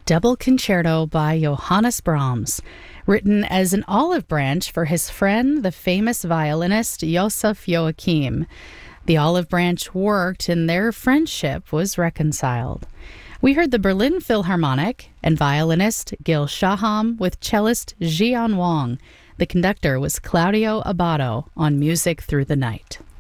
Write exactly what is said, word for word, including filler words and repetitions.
Double Concerto by Johannes Brahms, written as an olive branch for his friend, the famous violinist Joseph Joachim. The olive branch worked and their friendship was reconciled. We heard the Berlin Philharmonic and violinist Gil Shaham with cellist Jian Wang. The conductor was Claudio Abbado on Music Through the Night.